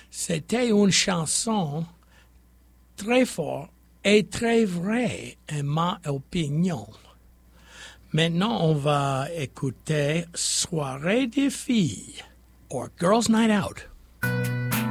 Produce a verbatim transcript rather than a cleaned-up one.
C'était une chanson très forte et très vraie, en ma opinion. Maintenant, on va écouter Soirée des filles, or Girls Night Out.